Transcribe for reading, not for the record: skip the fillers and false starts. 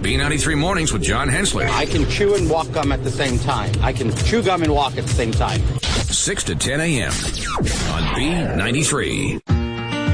B93 Mornings with John Hensler. I can chew and walk gum at the same time. I can chew gum and walk at the same time. 6 to 10 a.m. on B93.